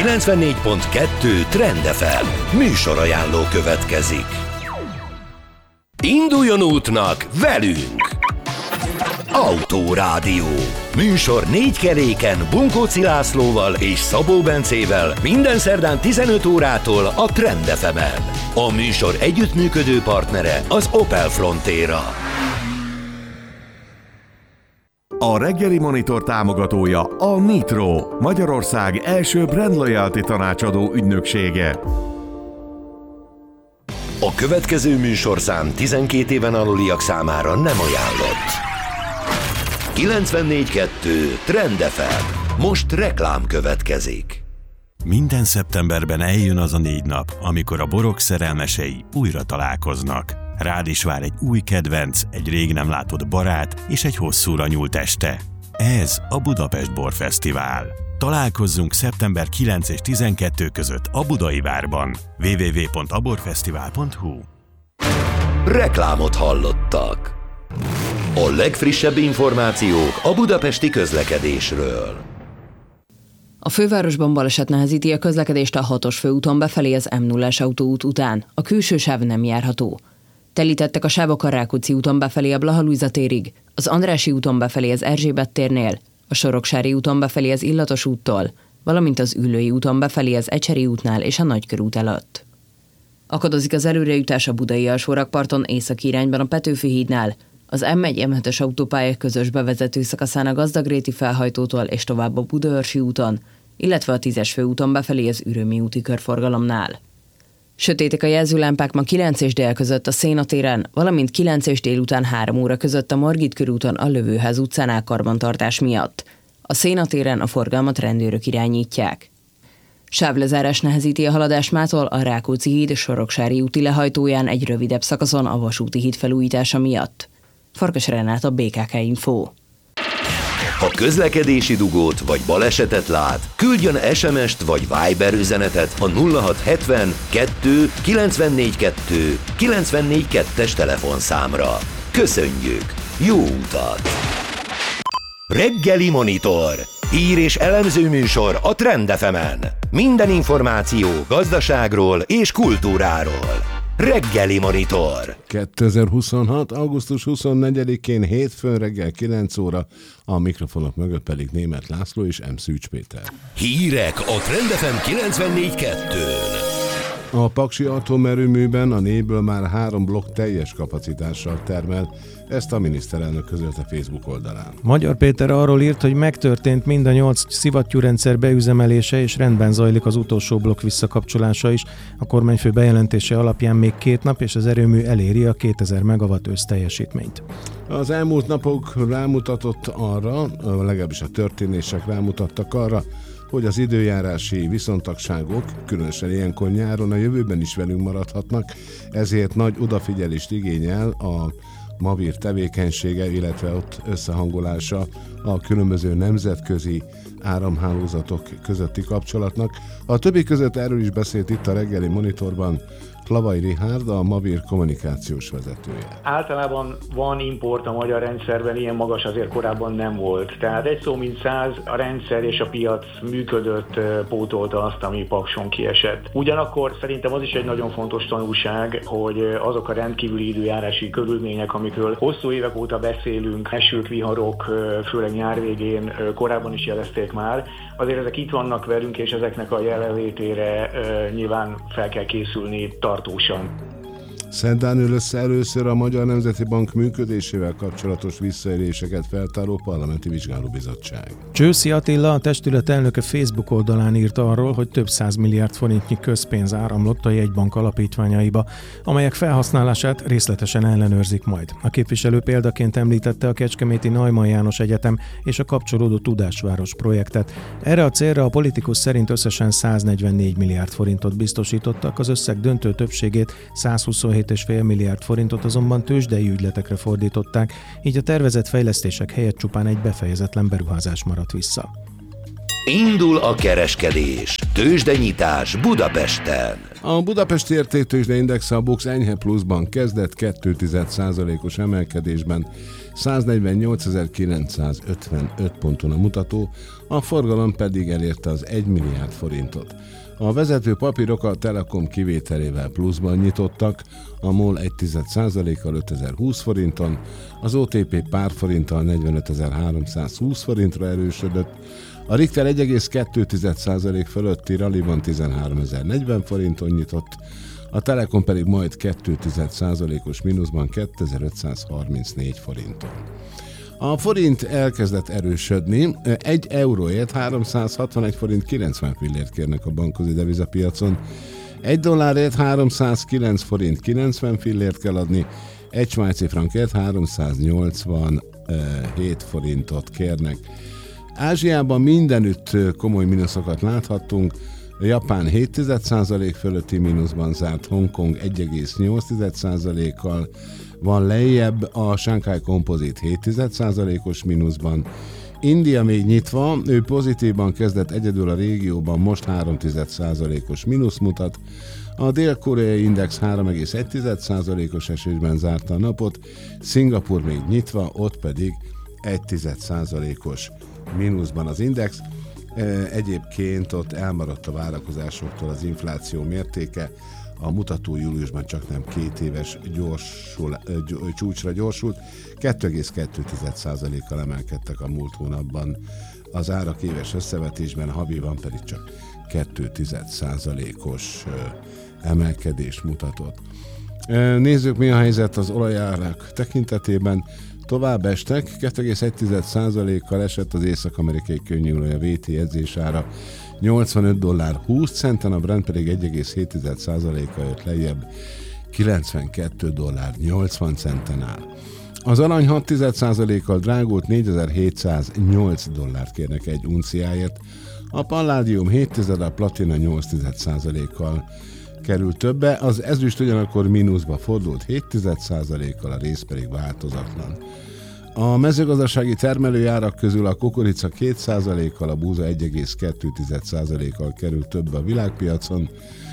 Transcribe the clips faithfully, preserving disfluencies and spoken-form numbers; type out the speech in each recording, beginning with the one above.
kilencvennégy pont kettő Trend ef em műsorajánló következik. Induljon útnak velünk! Autórádió. Műsor négy keréken Bunkóci Lászlóval és Szabó Bencével minden szerdán tizenöt órától a Trend ef emen. A műsor együttműködő partnere az Opel Frontera. A reggeli monitor támogatója a Nitro, Magyarország első brand loyalty tanácsadó ügynöksége. A következő műsorszám tizenkét éven aluliak számára nem ajánlott. kilencvennégy kettő Trend ef em. Most reklám következik. Minden szeptemberben eljön az a négy nap, amikor a borok szerelmesei újra találkoznak. Rád is vár egy új kedvenc, egy rég nem látott barát és egy hosszúra nyúlt este. Ez a Budapest Borfesztivál. Találkozzunk szeptember kilenc és tizenkettő között a Budai Várban. double-u double-u double-u pont a borfesztivál pont hu. Reklámot hallottak. A legfrissebb információk a budapesti közlekedésről. A fővárosban baleset nehezíti a közlekedést a hatos főúton befelé az em nullás autóút után. A külső sáv nem járható. Telítettek a sávok a Rákóczi úton befelé a Blaha Lujza térig, az Andrássy úton befelé az Erzsébet térnél, a Soroksári úton befelé az Illatos úttól, valamint az Üllői úton befelé az Ecseri útnál és a Nagykörút előtt. Akadozik az előrejutás a Budai alsórakparton északi irányban a Petőfi hídnál, az em egy em hetes autópálya közös bevezető szakaszán a Gazdagréti felhajtótól és tovább a Budaörsi úton, illetve a tízes főúton befelé az Ürömi úti körforgalomnál. Sötétek a jelzőlámpák ma kilenc és dél között a Széna téren, valamint kilenc és délután három óra között a Margit körúton a Lövőház utcánál karbantartás miatt. A Széna téren a forgalmat rendőrök irányítják. Sávlezárás nehezíti a haladást mától a Rákóczi híd Soroksári úti lehajtóján egy rövidebb szakaszon a Vasúti híd felújítása miatt. Farkas Renáta, bé ká ká Info. Ha közlekedési dugót vagy balesetet lát, küldjön es em est vagy Viber üzenetet a nulla hat hetven kettő kilencvennégy kettő kilencvennégy kettes telefonszámra. Köszönjük! Jó utat! Reggeli Monitor. Hír és elemző műsor a Trend ef emen. Minden információ gazdaságról és kultúráról. Reggeli Monitor. kétezer-huszonhat. augusztus huszonnegyedikén hétfőn reggel kilenc óra, a mikrofonok mögött pedig Németh László és M. Szűcs Péter. Hírek a Trend ef em kilencvennégy kettőn. A Paksi atomerőműben a négyből már három blokk teljes kapacitással termel, ezt a miniszterelnök közölte Facebook oldalán. Magyar Péter arról írt, hogy megtörtént mind a nyolc szivattyúrendszer beüzemelése, és rendben zajlik az utolsó blokk visszakapcsolása is. A kormányfő bejelentése alapján még két nap, és az erőmű eléri a kétezer megawatt összteljesítményt. Az elmúlt napok rámutatott arra, legalábbis a történések rámutattak arra, hogy az időjárási viszontagságok, különösen ilyenkor nyáron a jövőben is velünk maradhatnak, ezért nagy odafigyelést igényel a Mavir tevékenysége, illetve ott összehangolása a különböző nemzetközi áramhálózatok közötti kapcsolatnak. A többi között erről is beszélt itt a reggeli monitorban Klavai Richárd, a Mavir kommunikációs vezetője. Általában van import a magyar rendszerben, ilyen magas azért korábban nem volt. Tehát egy szó mint száz, a rendszer és a piac működött, pótolta azt, ami Pakson kiesett. Ugyanakkor szerintem az is egy nagyon fontos tanulság, hogy azok a rendkívüli időjárási körülmények, amikről hosszú évek óta beszélünk, esők, viharok, főleg nyár végén korábban is jelezték már, azért ezek itt vannak velünk, és ezeknek a jelenlétére nyilván fel kell készülni tartósan. Szerdán ül össze először a Magyar Nemzeti Bank működésével kapcsolatos visszaéléseket feltáró parlamenti vizsgálóbizottság. Csőszi Attila, a testület elnöke Facebook oldalán írt arról, hogy több száz milliárd forintnyi közpénz áramlott a jegybank alapítványaiba, amelyek felhasználását részletesen ellenőrzik majd. A képviselő példaként említette a kecskeméti Neumann János Egyetem és a kapcsolódó Tudásváros projektet. Erre a célra a politikus szerint összesen száznegyvennégy milliárd forintot biztosítottak, az összeg döntő többségét százhuszonhét egész öt milliárd forintot azonban tőzsdei ügyletekre fordították, így a tervezett fejlesztések helyett csupán egy befejezetlen beruházás maradt vissza. Indul a kereskedés. Tőzsdenyitás Budapesten. A budapesti értéktőzsde index a Bux enyhe pluszban kezdett, kettő egész egy százalékos emelkedésben, száznegyvennyolcezer-kilencszázötvenöt ponton a mutató, a forgalom pedig elérte az egy milliárd forintot. A vezető papírok a Telekom kivételével pluszban nyitottak, a MOL egy tized százalékkal ötezer-húsz forinton, az o té pé pár forinttal negyvenötezer-háromszázhúsz forintra erősödött, a Richter egy egész kettő százalék fölötti ralliban tizenháromezer-negyven forinton nyitott, a Telekom pedig majd kettő tized százalékos mínuszban kétezer-ötszázharmincnégy forinton. A forint elkezdett erősödni, egy euróért háromszázhatvanegy forint kilencven fillért kérnek a bankközi devizapiacon, egy dollárért háromszázkilenc forint kilencven fillért kell adni, egy svájci frankért háromszáznyolcvanhét forintot kérnek. Ázsiában mindenütt komoly mínuszokat láthattunk, Japán hét tized százalék fölötti mínuszban zárt, Hongkong egy egész nyolc százalékkal van lejjebb, a Shanghai Composite hét tized százalékos mínuszban. India még nyitva, ő pozitívban kezdett, egyedül a régióban most három tized százalékos mínusz mutat. A dél-koreai index három egész egy tized százalékos esésben zárta a napot, Szingapur még nyitva, ott pedig egy tized százalékos mínuszban az index. Egyébként ott elmaradt a várakozásoktól az infláció mértéke, a mutató júliusban csak nem két éves gyorsul, csúcsra gyorsult, kettő egész kettő tized százalékkal emelkedtek a múlt hónapban, az árak éves összevetésben, haviban pedig csak kettő tized százalékos emelkedést mutatott. Nézzük, mi a helyzet az olajárak tekintetében. Tovább estek, kettő egész egy tized százalékkal esett az észak-amerikai könnyűolaj a vé té jegyzésára, nyolcvanöt dollár húsz centen, a Brent pedig egy egész hét tized százalékkal jött lejjebb, kilencvenkettő dollár nyolcvan centen áll. Az arany hat tized százalékkal drágult, négyezer-hétszáznyolc dollárt kérnek egy unciáért, a palládium hét tized, a platina nyolc tized százalékkal került többe, az ezüst ugyanakkor mínuszba fordult hét tized százalékkal, a rész pedig változatlan. A mezőgazdasági termelőjárak közül a kukorica két százalékkal, a búza egy egész kettő tized százalékkal került többe a világpiacon,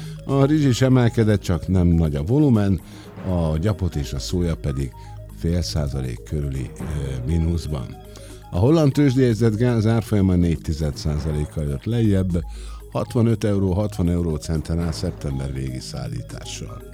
a rizs is emelkedett, csak nem nagy a volumen, a gyapot és a szója pedig fél százalék körüli e, mínuszban. A holland tőzsdéjegyzett gáz árfolyama négy tized százalékkal jött lejjebb, hatvanöt euró hatvan eurócenten áll szeptember végi szállítással.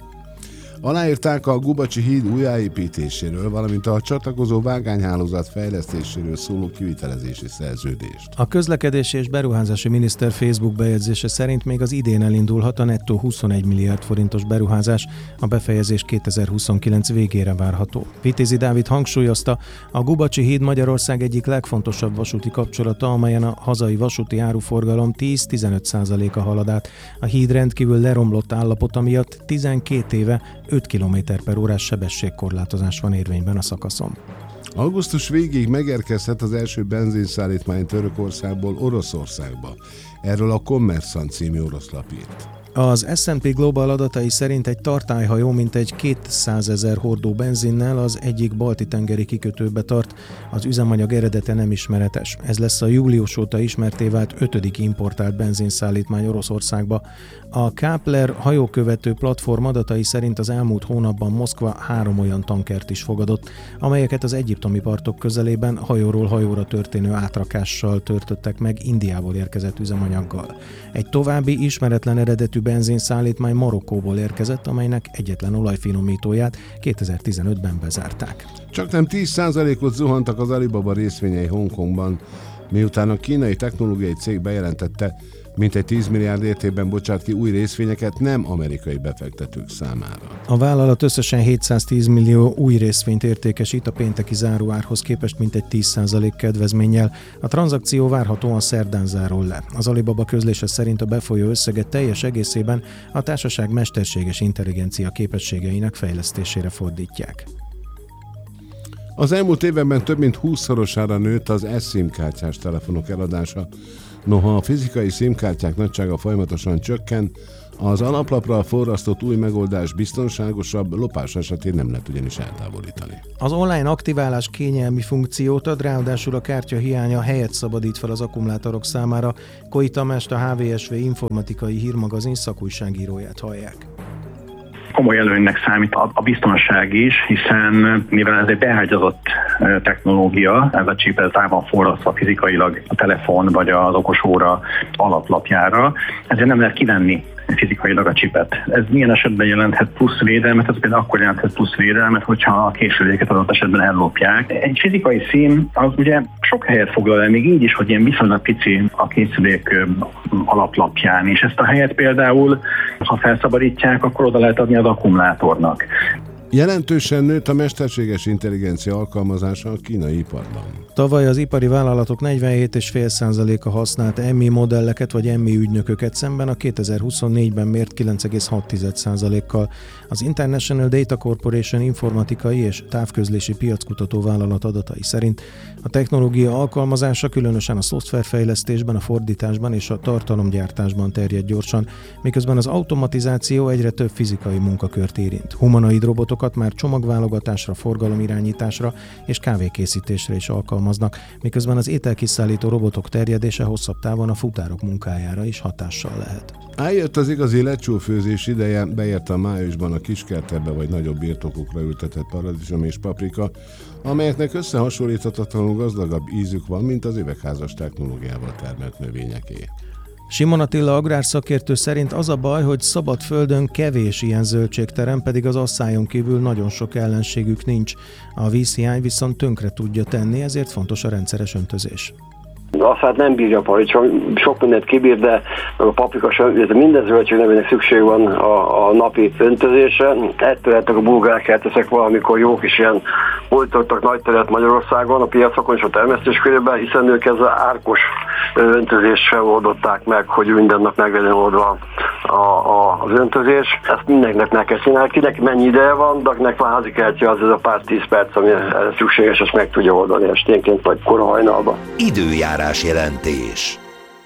Aláírták a Gubacsi híd újjáépítéséről, valamint a csatlakozó vágányhálózat fejlesztéséről szóló kivitelezési szerződést. A közlekedési és beruházási miniszter Facebook bejegyzése szerint még az idén elindulhat a nettó huszonegy milliárd forintos beruházás, a befejezés kétezer-huszonkilenc végére várható. Vitézi Dávid hangsúlyozta, a Gubacsi híd Magyarország egyik legfontosabb vasúti kapcsolata, amelyen a hazai vasúti áruforgalom tíz-tizenöt százaléka halad át. A híd rendkívül leromlott állapota miatt tizenkét éve öt kilométer per órás sebességkorlátozás van érvényben a szakaszon. Augusztus végéig megérkezhet az első benzinszállítmány Törökországból Oroszországba. Erről a Kommersant című orosz lap írt. Az es and pé Global adatai szerint egy tartályhajó mintegy kétszázezer hordó benzinnel az egyik balti-tengeri kikötőbe tart, az üzemanyag eredete nem ismeretes. Ez lesz a július óta ismertté vált ötödik importált benzinszállítmány Oroszországba. A Kapler hajókövető platform adatai szerint az elmúlt hónapban Moszkva három olyan tankert is fogadott, amelyeket az egyiptomi partok közelében hajóról hajóra történő átrakással törtöttek meg Indiából érkezett üzemanyaggal. Egy további ismeretlen eredetű benzinszállítmány Marokkóból érkezett, amelynek egyetlen olajfinomítóját kétezer-tizenötben bezárták. Csaknem tíz százalékot zuhantak az Alibaba részvényei Hongkongban, miután a kínai technológiai cég bejelentette, mintegy tíz milliárd értékben bocsát ki új részvényeket nem amerikai befektetők számára. A vállalat összesen hétszáztíz millió új részvényt értékesít, a pénteki záróárhoz képest mintegy tíz százalék kedvezménnyel. A tranzakció várhatóan szerdán zárul le. Az Alibaba közlése szerint a befolyó összeget teljes egészében a társaság mesterséges intelligencia képességeinek fejlesztésére fordítják. Az elmúlt években több mint húszszorosára nőtt az eSIM kártyás telefonok eladása. Noha a fizikai SIM-kártyák nagysága folyamatosan csökken, az alaplapra forrasztott új megoldás biztonságosabb, lopás esetén nem lehet ugyanis eltávolítani. Az online aktiválás kényelmi funkciót ad, ráadásul a kártya hiánya helyet szabadít fel az akkumulátorok számára. Koi Tamást, a há vé es vé informatikai hírmagazin szakújságíróját hallják. Komoly előnynek számít a biztonság is, hiszen mivel ez egy beágyazott technológia, ez a chip ez rá van forrasztva fizikailag a telefon vagy az okosóra alaplapjára, ezért nem lehet kivenni fizikailag a csipet. Ez milyen esetben jelenthet plusz védelmet? Ez például akkor jelenthet plusz védelmet, hogyha a készüléket adott esetben ellopják. Egy fizikai SIM az ugye sok helyet foglal el, még így is, hogy ilyen viszonylag pici a készülék alaplapján, és ezt a helyet például, ha felszabadítják, akkor oda lehet adni az akkumulátornak. Jelentősen nőtt a mesterséges intelligencia alkalmazása a kínai iparban. Tavaly az ipari vállalatok negyvenhét egész öt százaléka használt em i modelleket vagy em i ügynököket, szemben a kétezer-huszonnégyben mért kilenc egész hat százalékkal. Az International Data Corporation informatikai és távközlési piackutató vállalat adatai szerint a technológia alkalmazása különösen a szoftverfejlesztésben, a fordításban és a tartalomgyártásban terjed gyorsan, miközben az automatizáció egyre több fizikai munkakört érint. Humanoid robotokat már csomagválogatásra, forgalomirányításra és kávékészítésre is alkalmaznak, miközben az ételkiszállító robotok terjedése hosszabb távon a futárok munkájára is hatással lehet. Eljött az igazi lecsófőzés ideje, beérte a májusban a kiskertekbe vagy nagyobb birtokokra ültetett paradicsom és paprika, amelyeknek összehasonlíthatatlanul gazdagabb ízük van, mint az üvegházas technológiával termelt növényeké. Simon Attila agrárszakértő szerint az a baj, hogy szabad földön kevés ilyen zöldségterem, pedig az asszályon kívül nagyon sok ellenségük nincs. A vízhiány viszont tönkre tudja tenni, ezért fontos a rendszeres öntözés. Azt hát nem bírja a paradicsom, sok mindent kibír, de a paprika sem, minden zöldség nevének szükség van a, a napi öntözésre. Ettől lettek a bulgárkerteszek valamikor jók is ilyen oltottak nagy teret Magyarországon, a piacokon és a termesztés körében, hiszen ők ezzel árkos öntözéssel oldották meg, hogy minden nap meg legyen oldva a, a, az öntözés. Ezt mindenkinek meg kell csinálni. Kinek mennyi ideje van, de akinek van házi kertje, az ez a pár tíz perc, ami erre szükséges, ezt meg tudja oldani esténként vagy kora hajnalban. Időjárás jelentés.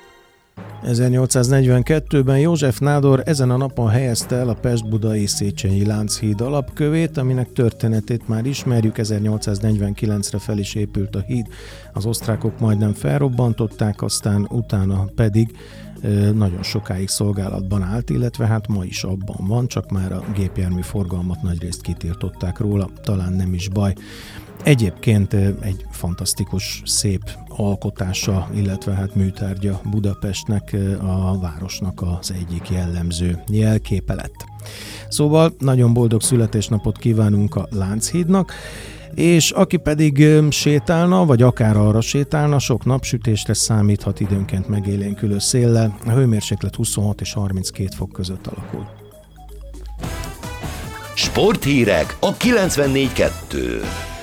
ezernyolcszáznegyvenkettőben József Nádor ezen a napon helyezte el a Pest-Budai Széchenyi Lánchíd alapkövét, aminek történetét már ismerjük, ezernyolcszáznegyvenkilencre fel is épült a híd. Az osztrákok majdnem felrobbantották, aztán utána pedig nagyon sokáig szolgálatban állt, illetve hát ma is abban van, csak már a gépjármű forgalmat nagyrészt kitiltották róla, talán nem is baj. Egyébként egy fantasztikus, szép alkotása, illetve hát műtárgya Budapestnek, a városnak az egyik jellemző jelképe lett. Szóval nagyon boldog születésnapot kívánunk a Lánchídnak, és aki pedig sétálna, vagy akár arra sétálna, sok napsütésre számíthat, időnként megélénkülő széllel. A hőmérséklet huszonhat és harminckét fok között alakul. Sporthírek a kilencvennégy kettő.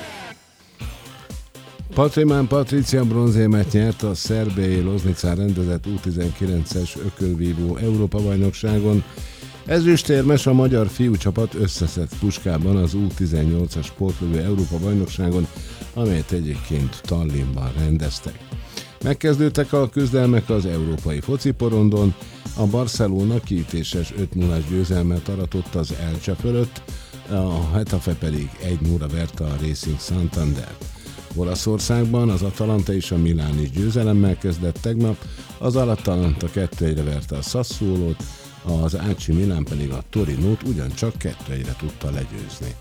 Patrimán Patricia bronzérmet nyert a szerbiai Loznicán rendezett U tizenkilences ökölvívó Európa-bajnokságon. Ezüstérmes a magyar fiúcsapat összeszedett Puskában az U tizennyolcas sportlövő Európa-bajnokságon, amelyet egyébként Tallinnban rendeztek. Megkezdődtek a küzdelmek az európai fociporondon, a Barcelona kiütéses öt nullás győzelmet aratott az Elche fölött, a Getafe pedig egy nulla verte a Racing Santander-t. Olaszországban az Atalanta és a Milán is győzelemmel kezdett tegnap, az Atalanta kettő egyre verte a Sassuolót, az á cé Milán pedig a Torinót ugyancsak kettő egyre tudta legyőzni.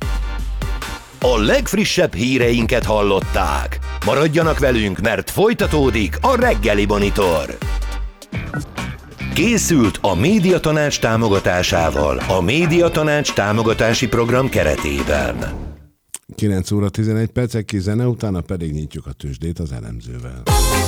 A legfrissebb híreinket hallották. Maradjanak velünk, mert folytatódik a Reggeli Monitor. Készült a Médiatanács támogatásával, a Médiatanács támogatási program keretében. kilenc óra tizenegy percek, ki zene, utána pedig nyitjuk a tőzsdét az elemzővel.